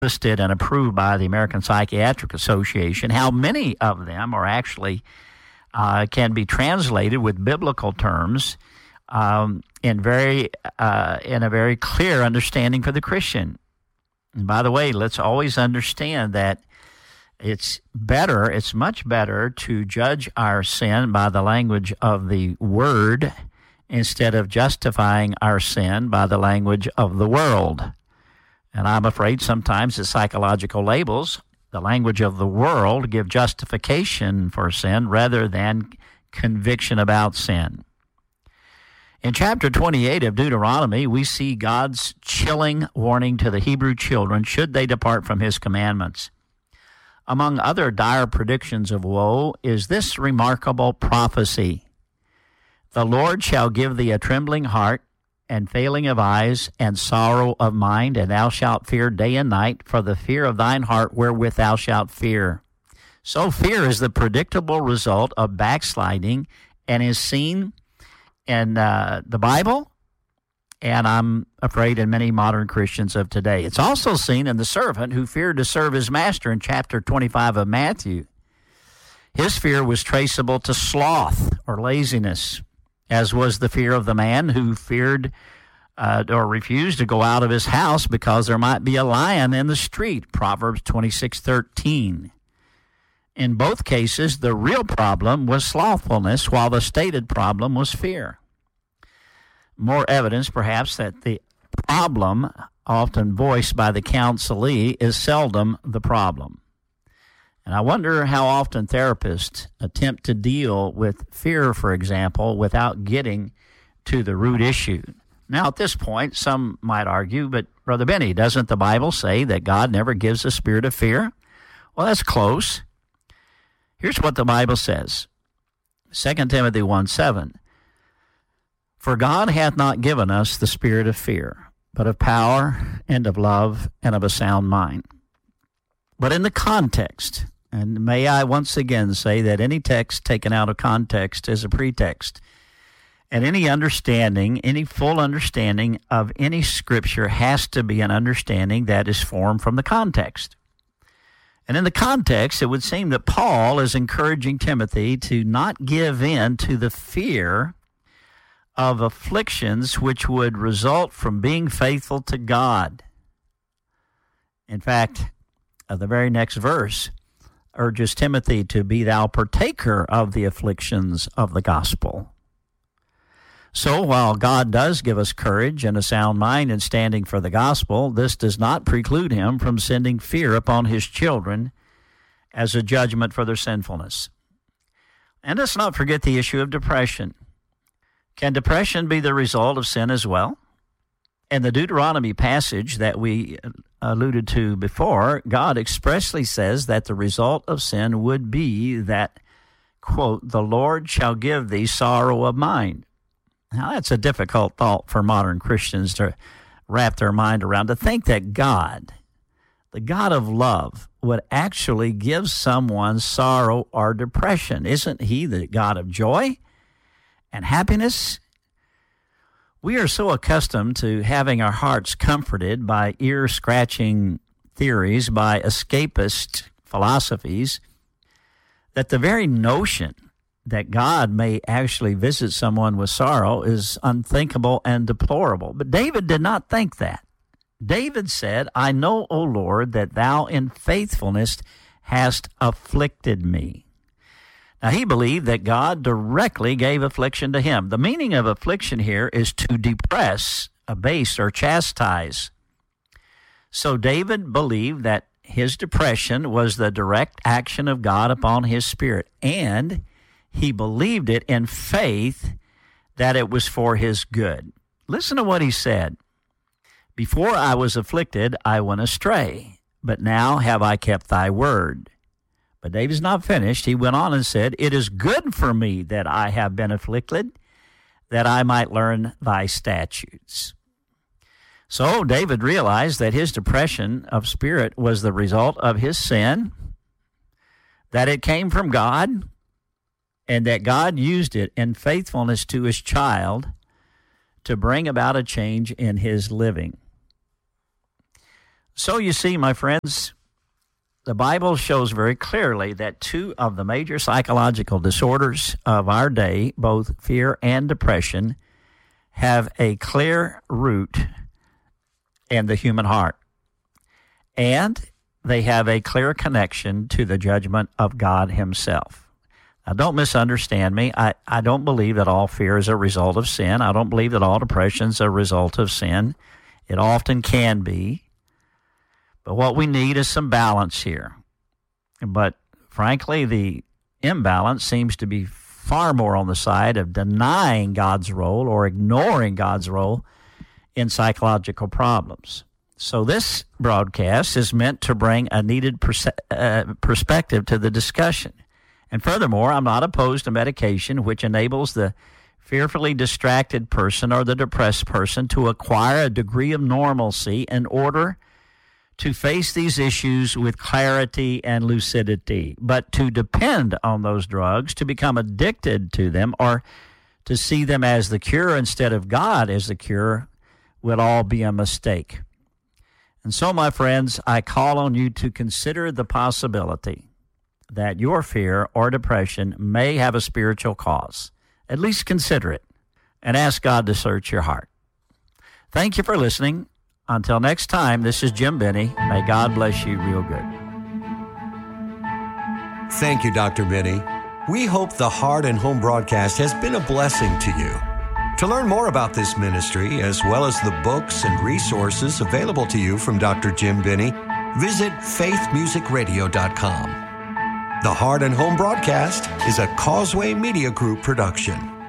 listed and approved by the American Psychiatric Association, how many of them are actually can be translated with biblical terms in a very clear understanding for the Christian. And by the way, let's always understand that it's much better to judge our sin by the language of the Word instead of justifying our sin by the language of the world. And I'm afraid sometimes the psychological labels, the language of the world, give justification for sin rather than conviction about sin. In chapter 28 of Deuteronomy, we see God's chilling warning to the Hebrew children should they depart from his commandments. Among other dire predictions of woe is this remarkable prophecy. The Lord shall give thee a trembling heart, and failing of eyes, and sorrow of mind, and thou shalt fear day and night, for the fear of thine heart wherewith thou shalt fear. So fear is the predictable result of backsliding and is seen in the Bible, and I'm afraid in many modern Christians of today. It's also seen in the servant who feared to serve his master in chapter 25 of Matthew. His fear was traceable to sloth or laziness, as was the fear of the man who feared or refused to go out of his house because there might be a lion in the street, Proverbs 26:13. In both cases, the real problem was slothfulness, while the stated problem was fear. More evidence, perhaps, that the problem, often voiced by the counselee, is seldom the problem. And I wonder how often therapists attempt to deal with fear, for example, without getting to the root issue. Now, at this point, some might argue, but Brother Benny, doesn't the Bible say that God never gives a spirit of fear? Well, that's close. Here's what the Bible says. 2 Timothy 1:7. For God hath not given us the spirit of fear, but of power and of love and of a sound mind. But in the context, and may I once again say that any text taken out of context is a pretext, and any full understanding of any scripture has to be an understanding that is formed from the context. And in the context, it would seem that Paul is encouraging Timothy to not give in to the fear of afflictions which would result from being faithful to God. In fact, the very next verse urges Timothy to be thou partaker of the afflictions of the gospel. So while God does give us courage and a sound mind in standing for the gospel, this does not preclude him from sending fear upon his children as a judgment for their sinfulness. And let's not forget the issue of depression. Can depression be the result of sin as well? In the Deuteronomy passage that we alluded to before, God expressly says that the result of sin would be that, quote, the Lord shall give thee sorrow of mind. Now, that's a difficult thought for modern Christians to wrap their mind around, to think that God, the God of love, would actually give someone sorrow or depression. Isn't he the God of joy and happiness? We are so accustomed to having our hearts comforted by ear-scratching theories, by escapist philosophies, that the very notion that God may actually visit someone with sorrow is unthinkable and deplorable. But David did not think that. David said, I know, O Lord, that thou in faithfulness hast afflicted me. Now, he believed that God directly gave affliction to him. The meaning of affliction here is to depress, abase, or chastise. So David believed that his depression was the direct action of God upon his spirit, and he believed it in faith that it was for his good. Listen to what he said. Before I was afflicted, I went astray, but now have I kept thy word. But David's not finished. He went on and said, it is good for me that I have been afflicted, that I might learn thy statutes. So David realized that his depression of spirit was the result of his sin, that it came from God, and that God used it in faithfulness to his child to bring about a change in his living. So you see, my friends, the Bible shows very clearly that two of the major psychological disorders of our day, both fear and depression, have a clear root in the human heart. And they have a clear connection to the judgment of God himself. Now, don't misunderstand me. I don't believe that all fear is a result of sin. I don't believe that all depression is a result of sin. It often can be. But what we need is some balance here. But frankly, the imbalance seems to be far more on the side of denying God's role or ignoring God's role in psychological problems. So this broadcast is meant to bring a needed perspective to the discussion. And furthermore, I'm not opposed to medication which enables the fearfully distracted person or the depressed person to acquire a degree of normalcy in order to face these issues with clarity and lucidity. But to depend on those drugs, to become addicted to them, or to see them as the cure instead of God as the cure, would all be a mistake. And so, my friends, I call on you to consider the possibility that your fear or depression may have a spiritual cause. At least consider it and ask God to search your heart. Thank you for listening. Until next time, this is Jim Benny. May God bless you real good. Thank you, Dr. Benny. We hope the Heart and Home broadcast has been a blessing to you. To learn more about this ministry, as well as the books and resources available to you from Dr. Jim Benny, visit faithmusicradio.com. The Heart and Home broadcast is a Causeway Media Group production.